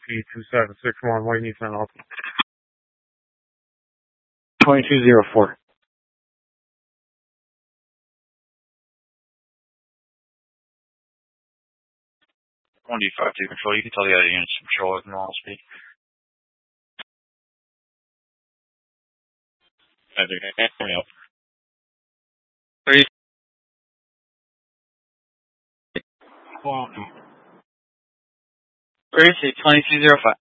P2761, what do you need to know? 2204. 1D52 control, you can tell the other units to control at normal speed. Three. 2205.